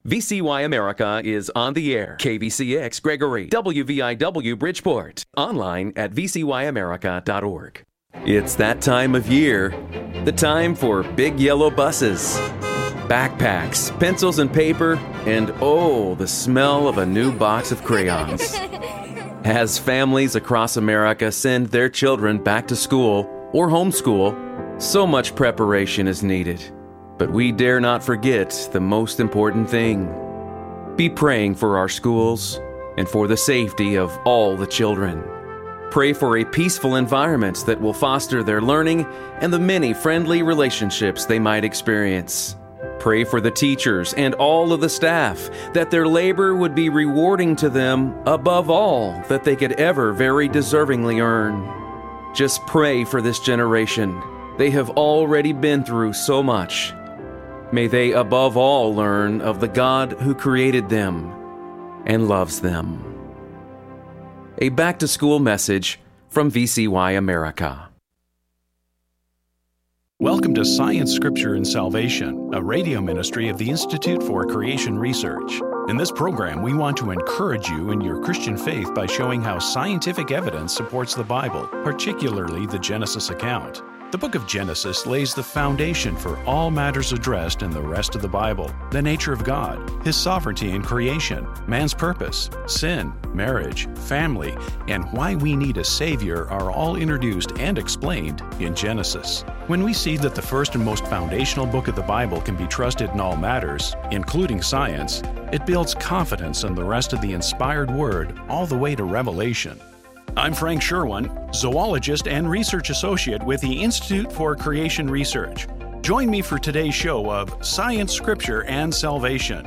VCY America is on the air. KVCX Gregory, WVIW Bridgeport. Online at vcyamerica.org. It's that time of year. The time for big yellow buses, backpacks, pencils and paper, and oh, the smell of a new box of crayons. As families across America send their children back to school or homeschool, so much preparation is needed. But we dare not forget the most important thing. Be praying for our schools and for the safety of all the children. Pray for a peaceful environment that will foster their learning and the many friendly relationships they might experience. Pray for the teachers and all of the staff that their labor would be rewarding to them above all that they could ever very deservingly earn. Just pray for this generation. They have already been through so much. May they above all learn of the God who created them and loves them. A back-to-school message from VCY America. Welcome to Science, Scripture, and Salvation, a radio ministry of the Institute for Creation Research. In this program, we want to encourage you in your Christian faith by showing how scientific evidence supports the Bible, particularly the Genesis account. The book of Genesis lays the foundation for all matters addressed in the rest of the Bible: the nature of God, His sovereignty in creation, man's purpose, sin, marriage, family, and why we need a Savior are all introduced and explained in Genesis. When we see that the first and most foundational book of the Bible can be trusted in all matters, including science, it builds confidence in the rest of the inspired Word all the way to Revelation. I'm Frank Sherwin, zoologist and research associate with the Institute for Creation Research. Join me for today's show of Science, Scripture, and Salvation.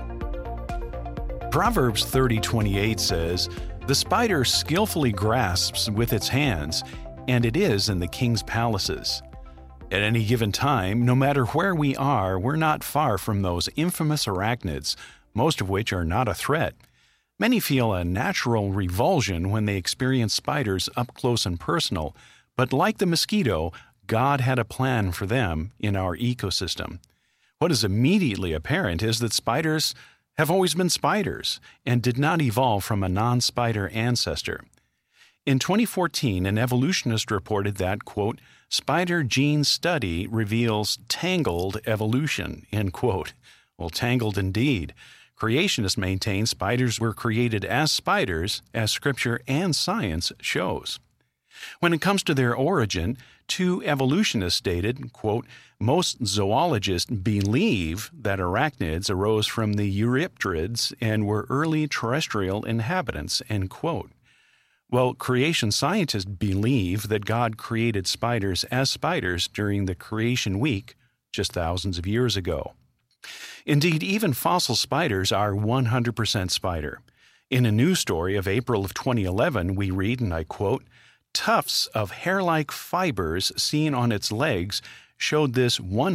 Proverbs 30:28 says, "The spider skillfully grasps with its hands, and it is in the king's palaces." At any given time, no matter where we are, we're not far from those infamous arachnids, most of which are not a threat. Many feel a natural revulsion when they experience spiders up close and personal, but like the mosquito, God had a plan for them in our ecosystem. What is immediately apparent is that spiders have always been spiders and did not evolve from a non-spider ancestor. In 2014, an evolutionist reported that, quote, "spider gene study reveals tangled evolution," end quote. Well, tangled indeed. Creationists maintain spiders were created as spiders, as Scripture and science shows. When it comes to their origin, two evolutionists stated, quote, "most zoologists believe that arachnids arose from the eurypterids and were early terrestrial inhabitants," end quote. Well, creation scientists believe that God created spiders as spiders during the creation week just thousands of years ago. Indeed, even fossil spiders are 100% spider. In a news story of April of 2011, we read, and I quote, "Tufts of hair-like fibers seen on its legs showed this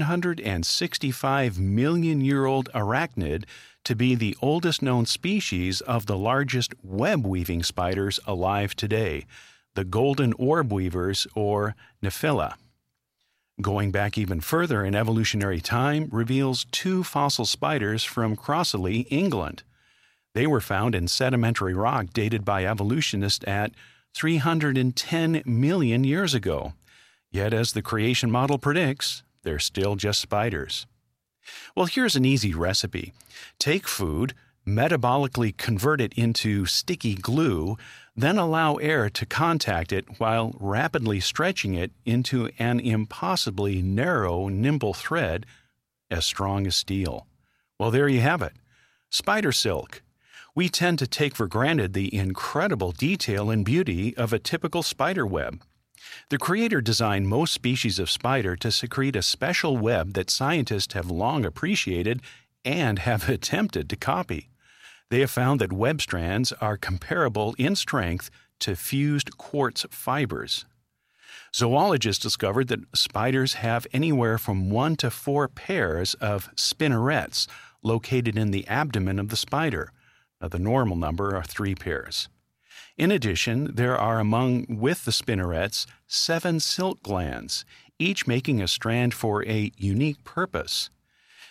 165-million-year-old arachnid to be the oldest known species of the largest web-weaving spiders alive today, the golden orb weavers, or Nephila." Going back even further in evolutionary time reveals two fossil spiders from Crossley, England. They were found in sedimentary rock dated by evolutionists at 310 million years ago. Yet, as the creation model predicts, they're still just spiders. Well, here's an easy recipe. Take food, metabolically convert it into sticky glue, then allow air to contact it while rapidly stretching it into an impossibly narrow, nimble thread as strong as steel. Well, there you have it. Spider silk. We tend to take for granted the incredible detail and beauty of a typical spider web. The Creator designed most species of spider to secrete a special web that scientists have long appreciated and have attempted to copy. They have found that web strands are comparable in strength to fused quartz fibers. Zoologists discovered that spiders have anywhere from 1 to 4 pairs of spinnerets located in the abdomen of the spider. Now, the normal number are 3 pairs. In addition, there are with the spinnerets 7 silk glands, each making a strand for a unique purpose.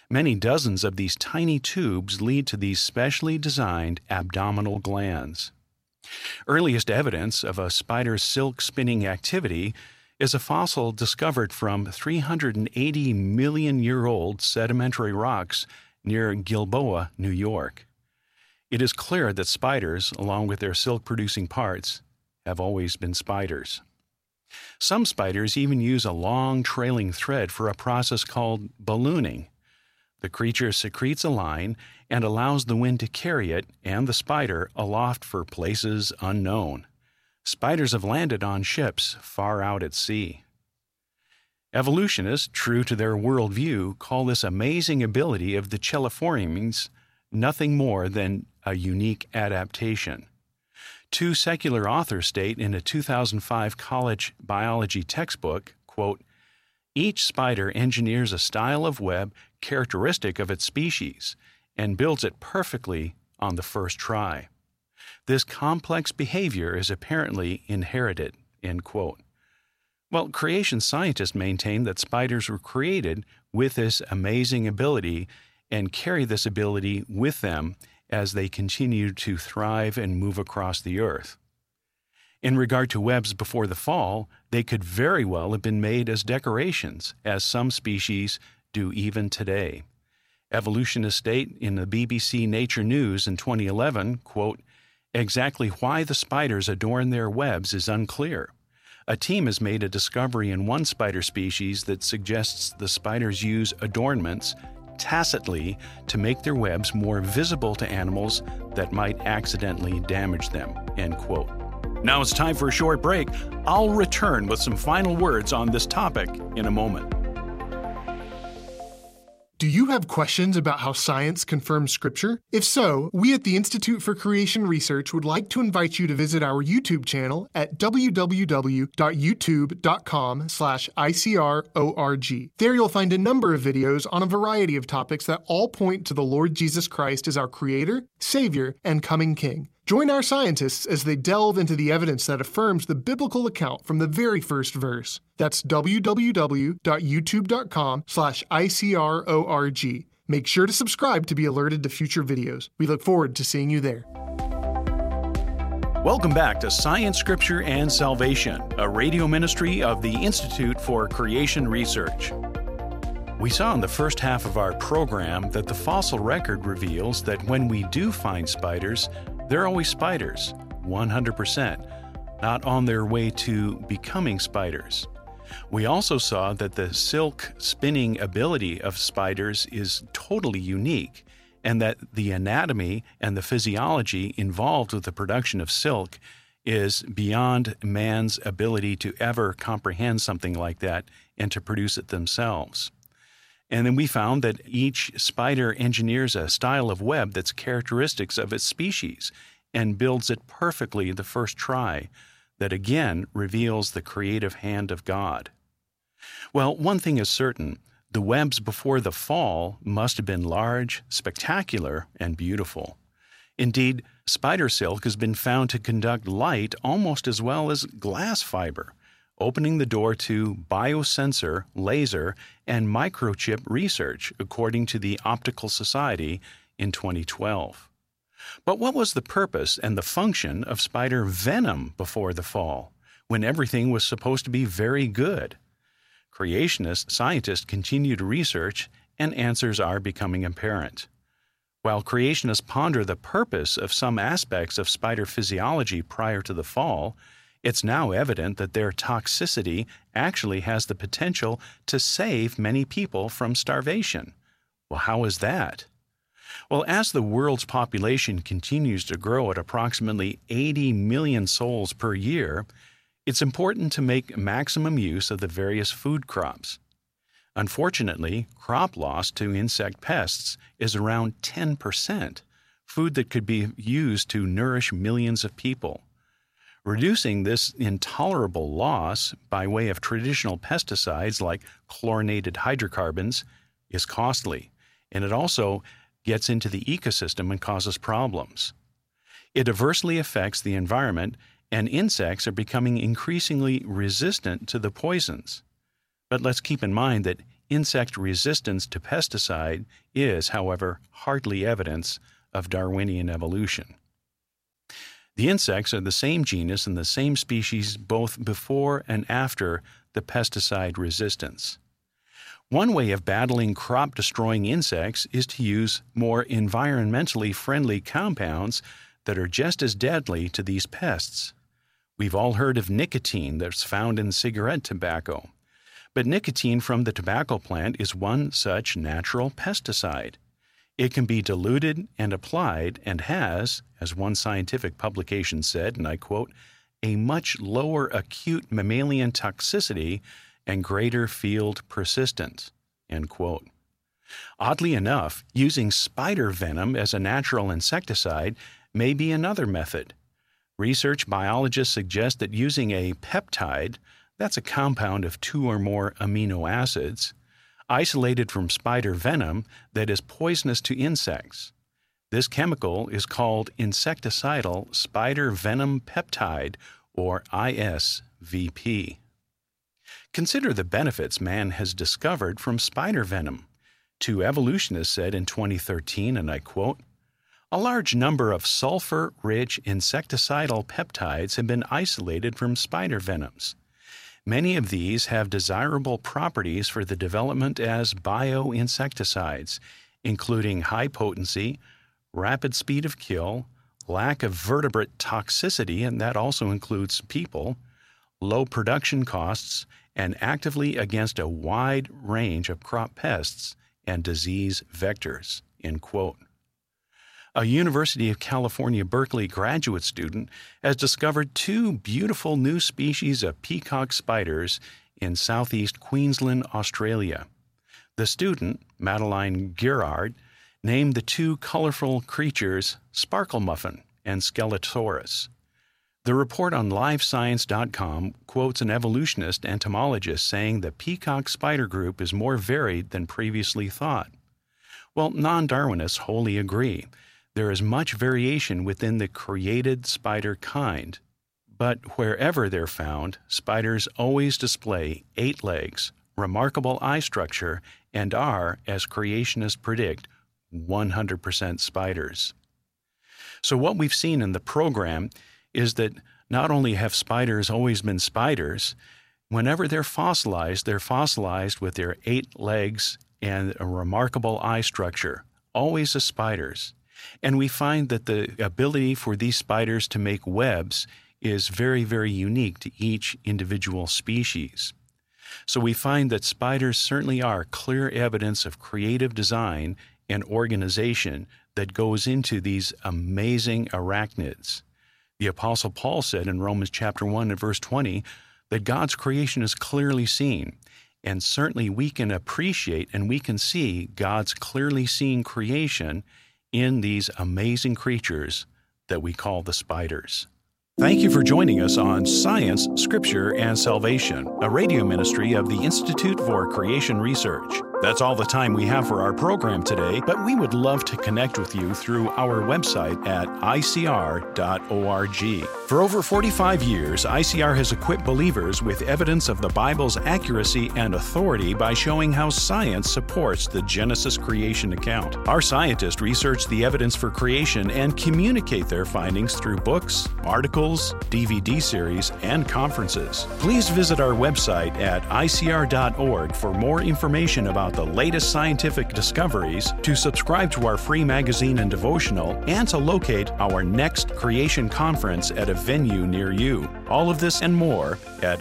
Many dozens of these tiny tubes lead to these specially designed abdominal glands. Earliest evidence of a spider's silk spinning activity is a fossil discovered from 380 million-year-old sedimentary rocks near Gilboa, New York. It is clear that spiders, along with their silk-producing parts, have always been spiders. Some spiders even use a long trailing thread for a process called ballooning. The creature secretes a line and allows the wind to carry it and the spider aloft for places unknown. Spiders have landed on ships far out at sea. Evolutionists, true to their worldview, call this amazing ability of the Cheliforians nothing more than a unique adaptation. Two secular authors state in a 2005 college biology textbook, quote, "Each spider engineers a style of web characteristic of its species and builds it perfectly on the first try. This complex behavior is apparently inherited," end quote. Well, creation scientists maintain that spiders were created with this amazing ability and carry this ability with them as they continue to thrive and move across the earth. In regard to webs before the fall, they could very well have been made as decorations, as some species do even today. Evolutionists state in the BBC Nature News in 2011, quote, "Exactly why the spiders adorn their webs is unclear. A team has made a discovery in one spider species that suggests the spiders use adornments tacitly to make their webs more visible to animals that might accidentally damage them," end quote. Now it's time for a short break. I'll return with some final words on this topic in a moment. Do you have questions about how science confirms Scripture? If so, we at the Institute for Creation Research would like to invite you to visit our YouTube channel at www.youtube.com/ICRORG. There you'll find a number of videos on a variety of topics that all point to the Lord Jesus Christ as our Creator, Savior, and coming King. Join our scientists as they delve into the evidence that affirms the biblical account from the very first verse. That's www.youtube.com/ICRORG. Make sure to subscribe to be alerted to future videos. We look forward to seeing you there. Welcome back to Science, Scripture, and Salvation, a radio ministry of the Institute for Creation Research. We saw in the first half of our program that the fossil record reveals that when we do find spiders, they're always spiders, 100%, not on their way to becoming spiders. We also saw that the silk spinning ability of spiders is totally unique, and that the anatomy and the physiology involved with the production of silk is beyond man's ability to ever comprehend something like that and to produce it themselves. And then we found that each spider engineers a style of web that's characteristics of its species and builds it perfectly the first try, that again reveals the creative hand of God. Well, one thing is certain, the webs before the fall must have been large, spectacular, and beautiful. Indeed, spider silk has been found to conduct light almost as well as glass fiber, opening the door to biosensor, laser, and microchip research, according to the Optical Society in 2012. But what was the purpose and the function of spider venom before the fall, when everything was supposed to be very good? Creationist scientists continue to research, and answers are becoming apparent. While creationists ponder the purpose of some aspects of spider physiology prior to the fall, it's now evident that their toxicity actually has the potential to save many people from starvation. Well, how is that? Well, as the world's population continues to grow at approximately 80 million souls per year, it's important to make maximum use of the various food crops. Unfortunately, crop loss to insect pests is around 10%, food that could be used to nourish millions of people. Reducing this intolerable loss by way of traditional pesticides like chlorinated hydrocarbons is costly, and it also gets into the ecosystem and causes problems. It adversely affects the environment, and insects are becoming increasingly resistant to the poisons. But let's keep in mind that insect resistance to pesticide is, however, hardly evidence of Darwinian evolution. The insects are the same genus and the same species both before and after the pesticide resistance. One way of battling crop-destroying insects is to use more environmentally friendly compounds that are just as deadly to these pests. We've all heard of nicotine that's found in cigarette tobacco. But nicotine from the tobacco plant is one such natural pesticide. It can be diluted and applied and has, as one scientific publication said, and I quote, a much lower acute mammalian toxicity and greater field persistence, end quote. Oddly enough, using spider venom as a natural insecticide may be another method. Research biologists suggest that using a peptide, that's a compound of 2 or more amino acids, isolated from spider venom that is poisonous to insects. This chemical is called insecticidal spider venom peptide, or ISVP. Consider the benefits man has discovered from spider venom. 2 evolutionists said in 2013, and I quote, "A large number of sulfur-rich insecticidal peptides have been isolated from spider venoms. Many of these have desirable properties for the development as bioinsecticides, including high potency, rapid speed of kill, lack of vertebrate toxicity, and that also includes people, low production costs, and actively against a wide range of crop pests and disease vectors," end quote. A University of California, Berkeley graduate student has discovered 2 beautiful new species of peacock spiders in southeast Queensland, Australia. The student, Madeline Girard, named the 2 colorful creatures Sparkle Muffin and Skeletosaurus. The report on LiveScience.com quotes an evolutionist entomologist saying the peacock spider group is more varied than previously thought. Well, non-Darwinists wholly agree. There is much variation within the created spider kind, but wherever they're found, spiders always display 8 legs, remarkable eye structure, and are, as creationists predict, 100% spiders. So what we've seen in the program is that not only have spiders always been spiders, whenever they're fossilized with their 8 legs and a remarkable eye structure, always as spiders. And we find that the ability for these spiders to make webs is very, very unique to each individual species. So we find that spiders certainly are clear evidence of creative design and organization that goes into these amazing arachnids. The Apostle Paul said in Romans chapter 1 and verse 20 that God's creation is clearly seen. And certainly we can appreciate and we can see God's clearly seen creation in these amazing creatures that we call the spiders. Thank you for joining us on Science, Scripture, and Salvation, a radio ministry of the Institute for Creation Research. That's all the time we have for our program today, but we would love to connect with you through our website at icr.org. For over 45 years, ICR has equipped believers with evidence of the Bible's accuracy and authority by showing how science supports the Genesis creation account. Our scientists research the evidence for creation and communicate their findings through books, articles, DVD series, and conferences. Please visit our website at icr.org for more information about the latest scientific discoveries, to subscribe to our free magazine and devotional, and to locate our next creation conference at a venue near you. All of this and more at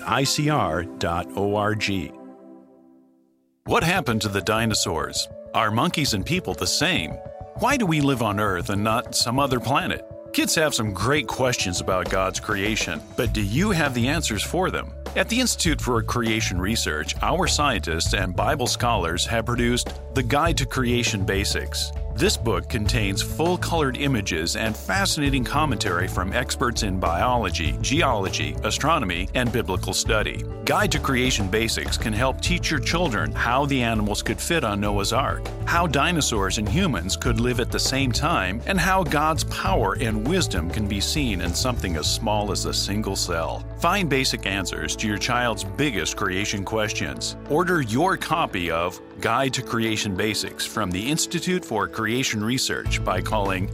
icr.org. What happened to the dinosaurs? Are monkeys and people the same? Why do we live on Earth and not some other planet? Kids have some great questions about God's creation, but do you have the answers for them? At the Institute for Creation Research, our scientists and Bible scholars have produced The Guide to Creation Basics. This book contains full-colored images and fascinating commentary from experts in biology, geology, astronomy, and biblical study. Guide to Creation Basics can help teach your children how the animals could fit on Noah's Ark, how dinosaurs and humans could live at the same time, and how God's power and wisdom can be seen in something as small as a single cell. Find basic answers to your child's biggest creation questions. Order your copy of Guide to Creation Basics from the Institute for Creation Research by calling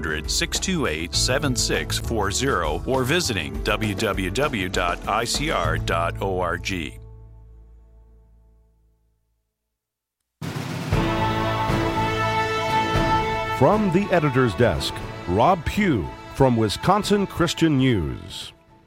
800-628-7640 or visiting www.icr.org. From the editor's desk, Rob Pugh from Wisconsin Christian News.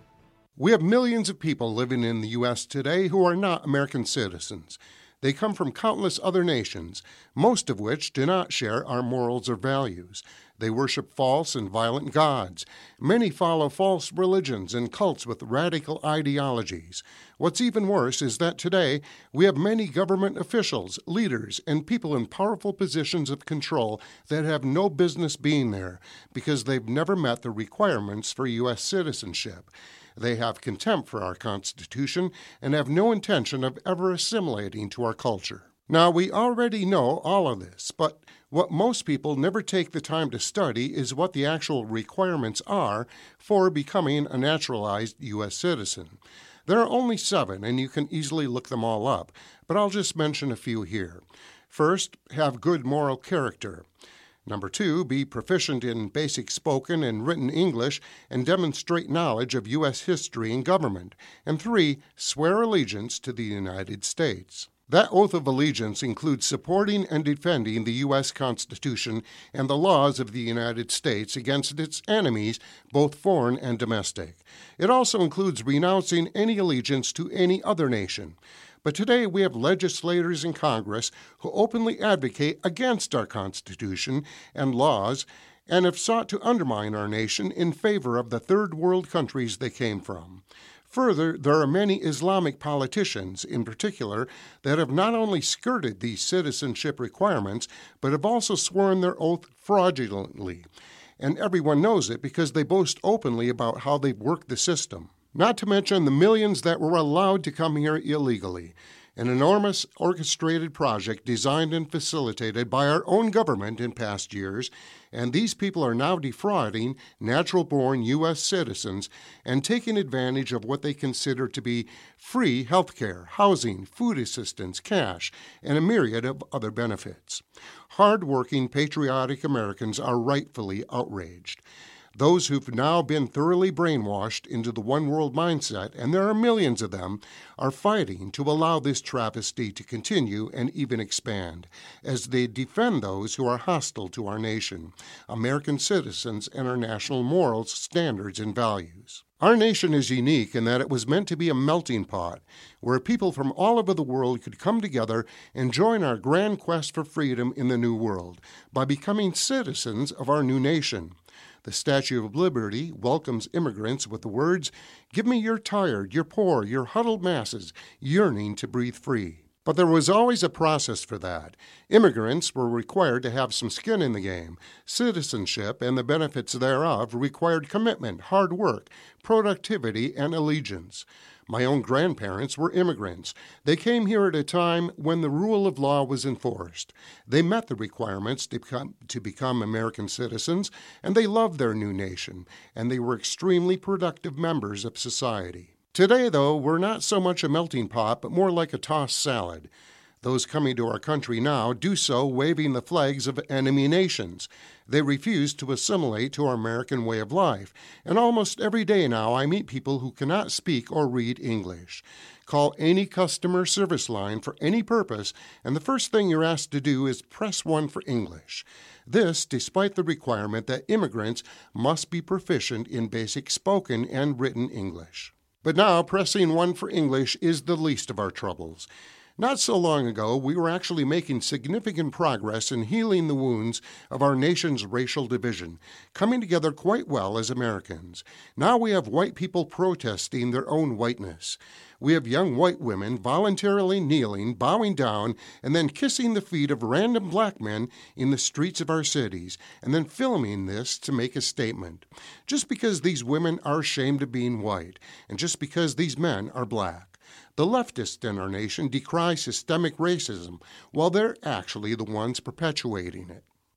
We have millions of people living in the U.S. today who are not American citizens. They come from countless other nations, most of which do not share our morals or values. They worship false and violent gods. Many follow false religions and cults with radical ideologies. What's even worse is that today we have many government officials, leaders, and people in powerful positions of control that have no business being there because they've never met the requirements for U.S. citizenship. They have contempt for our Constitution and have no intention of ever assimilating to our culture. Now, we already know all of this, but what most people never take the time to study is what the actual requirements are for becoming a naturalized U.S. citizen. There are only 7, and you can easily look them all up, but I'll just mention a few here. First, have good moral character. Number 2, be proficient in basic spoken and written English and demonstrate knowledge of U.S. history and government. And 3, swear allegiance to the United States. That oath of allegiance includes supporting and defending the U.S. Constitution and the laws of the United States against its enemies, both foreign and domestic. It also includes renouncing any allegiance to any other nation. But today we have legislators in Congress who openly advocate against our Constitution and laws and have sought to undermine our nation in favor of the third world countries they came from. Further, there are many Islamic politicians, in particular, that have not only skirted these citizenship requirements, but have also sworn their oath fraudulently. And everyone knows it because they boast openly about how they've worked the system. Not to mention the millions that were allowed to come here illegally. An enormous orchestrated project designed and facilitated by our own government in past years, and these people are now defrauding natural-born U.S. citizens and taking advantage of what they consider to be free health care, housing, food assistance, cash, and a myriad of other benefits. Hard-working, patriotic Americans are rightfully outraged. Those who've now been thoroughly brainwashed into the one-world mindset, and there are millions of them, are fighting to allow this travesty to continue and even expand, as they defend those who are hostile to our nation, American citizens, and our national morals, standards, and values. Our nation is unique in that it was meant to be a melting pot, where people from all over the world could come together and join our grand quest for freedom in the New World by becoming citizens of our new nation. The Statue of Liberty welcomes immigrants with the words, "Give me your tired, your poor, your huddled masses, yearning to breathe free." But there was always a process for that. Immigrants were required to have some skin in the game. Citizenship and the benefits thereof required commitment, hard work, productivity, and allegiance. My own grandparents were immigrants. They came here at a time when the rule of law was enforced. They met the requirements to become American citizens, and they loved their new nation, and they were extremely productive members of society. Today, though, we're not so much a melting pot, but more like a tossed salad. Those coming to our country now do so waving the flags of enemy nations. They refuse to assimilate to our American way of life, and almost every day now I meet people who cannot speak or read English. Call any customer service line for any purpose, and the first thing you're asked to do is press 1 for English. This despite the requirement that immigrants must be proficient in basic spoken and written English. But now pressing 1 for English is the least of our troubles. Not so long ago, we were actually making significant progress in healing the wounds of our nation's racial division, coming together quite well as Americans. Now we have white people protesting their own whiteness. We have young white women voluntarily kneeling, bowing down, and then kissing the feet of random black men in the streets of our cities, and then filming this to make a statement. Just because these women are ashamed of being white, and just because these men are black. The leftists in our nation decry systemic racism, while they're actually the ones perpetuating it.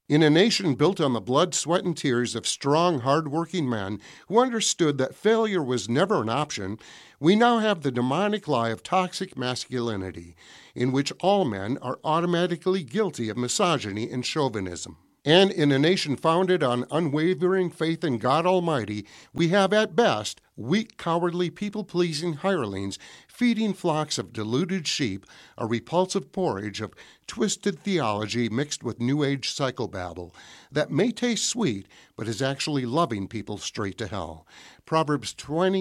In a nation built on the blood, sweat, and tears of strong, hard-working men who understood that failure was never an option, we now have the demonic lie of toxic masculinity, in which all men are automatically guilty of misogyny and chauvinism. And in a nation founded on unwavering faith in God Almighty, we have at best weak, cowardly, people-pleasing hirelings feeding flocks of deluded sheep a repulsive porridge of twisted theology mixed with New Age psychobabble that may taste sweet but is actually loving people straight to hell. Proverbs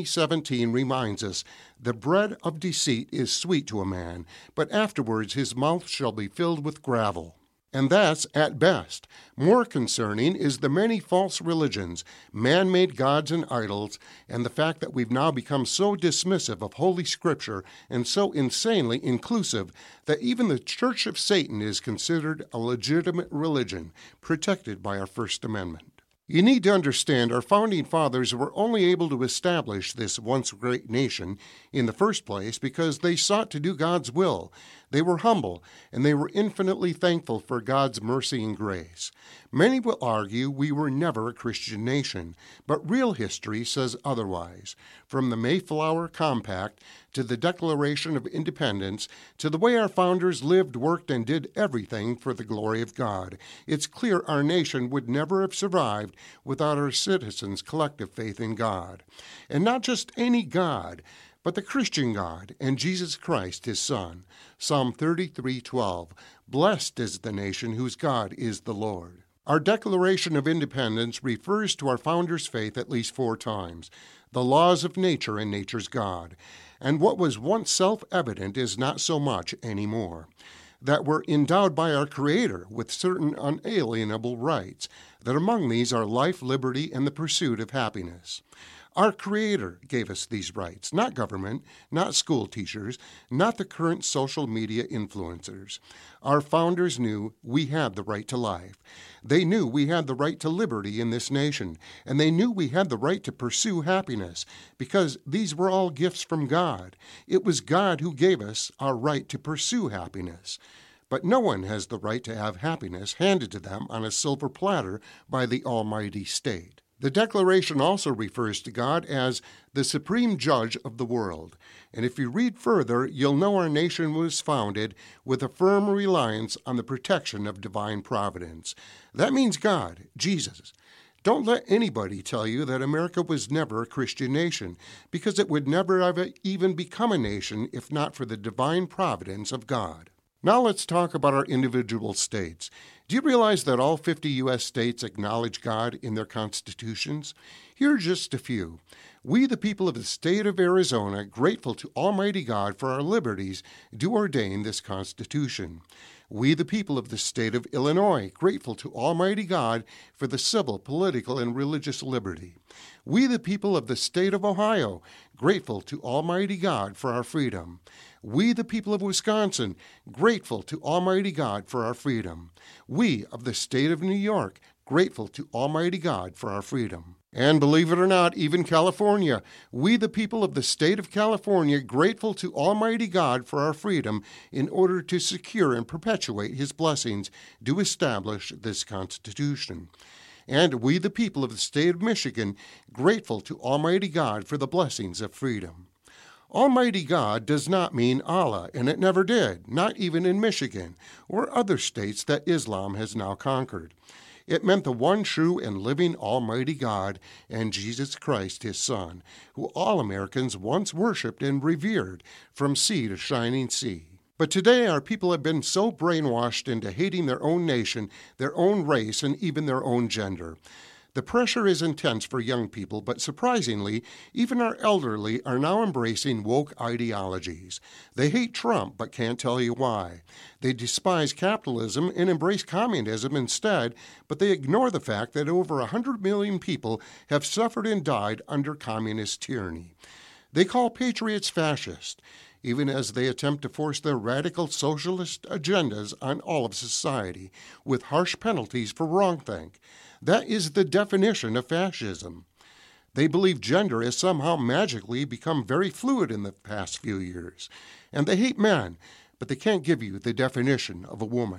20:17 reminds us, "The bread of deceit is sweet to a man, but afterwards his mouth shall be filled with gravel." And that's at best. More concerning is the many false religions, man-made gods and idols, and the fact that we've now become so dismissive of Holy Scripture and so insanely inclusive that even the Church of Satan is considered a legitimate religion, protected by our First Amendment. You need to understand our founding fathers were only able to establish this once great nation in the first place because they sought to do God's will. They were humble, and they were infinitely thankful for God's mercy and grace. Many will argue we were never a Christian nation, but real history says otherwise. From the Mayflower Compact to the Declaration of Independence to the way our founders lived, worked, and did everything for the glory of God, it's clear our nation would never have survived without our citizens' collective faith in God. And not just any God, but the Christian God and Jesus Christ, his Son. Psalm 33:12, "Blessed is the nation whose God is the Lord." Our Declaration of Independence refers to our founders' faith at least 4 times, the laws of nature and nature's God. And what was once self-evident is not so much anymore. That we're endowed by our Creator with certain unalienable rights, that among these are life, liberty, and the pursuit of happiness. Our Creator gave us these rights, not government, not school teachers, not the current social media influencers. Our founders knew we had the right to life. They knew we had the right to liberty in this nation, and they knew we had the right to pursue happiness, because these were all gifts from God. It was God who gave us our right to pursue happiness. But no one has the right to have happiness handed to them on a silver platter by the Almighty State. The Declaration also refers to God as the supreme judge of the world. And if you read further, you'll know our nation was founded with a firm reliance on the protection of divine providence. That means God, Jesus. Don't let anybody tell you that America was never a Christian nation, because it would never have even become a nation if not for the divine providence of God. Now let's talk about our individual states. Do you realize that all 50 U.S. states acknowledge God in their constitutions? Here are just a few. We, the people of the state of Arizona, grateful to Almighty God for our liberties, do ordain this Constitution. We, the people of the state of Illinois, grateful to Almighty God for the civil, political, and religious liberty. We, the people of the state of Ohio, grateful to Almighty God for our freedom. We, the people of Wisconsin, grateful to Almighty God for our freedom. We, of the state of New York, grateful to Almighty God for our freedom. And believe it or not, even California, we, the people of the state of California, grateful to Almighty God for our freedom in order to secure and perpetuate His blessings, do establish this Constitution. And we, the people of the state of Michigan, grateful to Almighty God for the blessings of freedom. Almighty God does not mean Allah, and it never did, not even in Michigan or other states that Islam has now conquered. It meant the one true and living Almighty God and Jesus Christ, His Son, who all Americans once worshipped and revered from sea to shining sea. But today our people have been so brainwashed into hating their own nation, their own race, and even their own gender. The pressure is intense for young people, but surprisingly, even our elderly are now embracing woke ideologies. They hate Trump, but can't tell you why. They despise capitalism and embrace communism instead, but they ignore the fact that over 100 million people have suffered and died under communist tyranny. They call patriots fascist, even as they attempt to force their radical socialist agendas on all of society, with harsh penalties for wrongthink. That is the definition of fascism. They believe gender has somehow magically become very fluid in the past few years. And they hate men, but they can't give you the definition of a woman.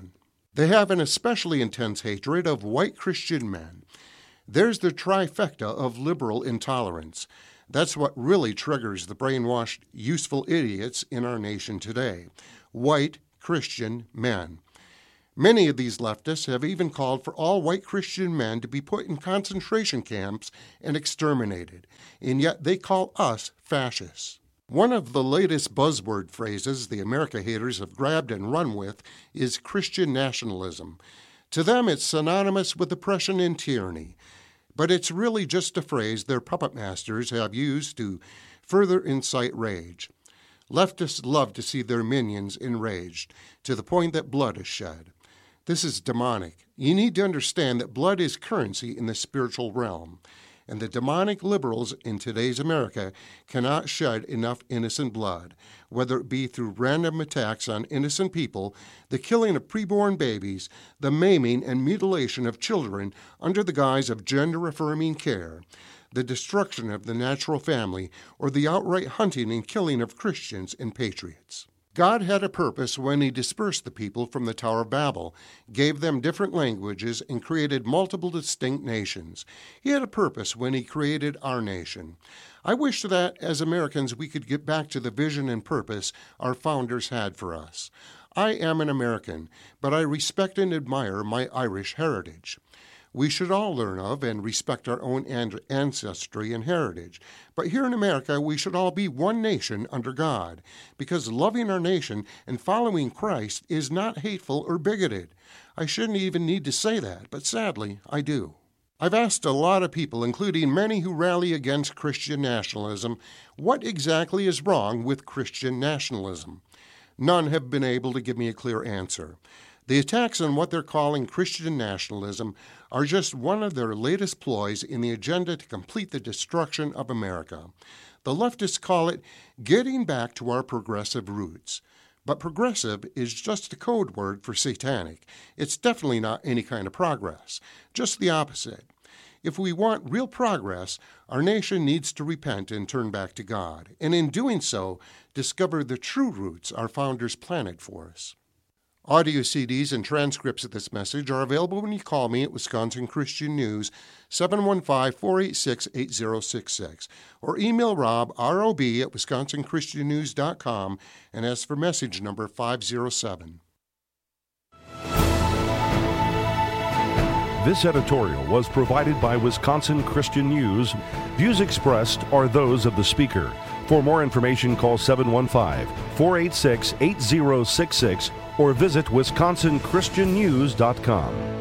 They have an especially intense hatred of white Christian men. There's the trifecta of liberal intolerance. That's what really triggers the brainwashed, useful idiots in our nation today. White Christian men. Many of these leftists have even called for all white Christian men to be put in concentration camps and exterminated, and yet they call us fascists. One of the latest buzzword phrases the America haters have grabbed and run with is Christian nationalism. To them, it's synonymous with oppression and tyranny, but it's really just a phrase their puppet masters have used to further incite rage. Leftists love to see their minions enraged, to the point that blood is shed. This is demonic. You need to understand that blood is currency in the spiritual realm, and the demonic liberals in today's America cannot shed enough innocent blood, whether it be through random attacks on innocent people, the killing of preborn babies, the maiming and mutilation of children under the guise of gender-affirming care, the destruction of the natural family, or the outright hunting and killing of Christians and patriots. God had a purpose when He dispersed the people from the Tower of Babel, gave them different languages, and created multiple distinct nations. He had a purpose when He created our nation. I wish that, as Americans, we could get back to the vision and purpose our founders had for us. I am an American, but I respect and admire my Irish heritage. We should all learn of and respect our own ancestry and heritage. But here in America, we should all be one nation under God, because loving our nation and following Christ is not hateful or bigoted. I shouldn't even need to say that, but sadly, I do. I've asked a lot of people, including many who rally against Christian nationalism, what exactly is wrong with Christian nationalism. None have been able to give me a clear answer. The attacks on what they're calling Christian nationalism are just one of their latest ploys in the agenda to complete the destruction of America. The leftists call it getting back to our progressive roots. But progressive is just a code word for satanic. It's definitely not any kind of progress, just the opposite. If we want real progress, our nation needs to repent and turn back to God, and in doing so, discover the true roots our founders planted for us. Audio CDs and transcripts of this message are available when you call me at Wisconsin Christian News, 715-486-8066, or email Rob, R-O-B, at wisconsinchristiannews.com, and ask for message number 507. This editorial was provided by Wisconsin Christian News. Views expressed are those of the speaker. For more information, call 715-486-8066 or visit wisconsinchristiannews.com.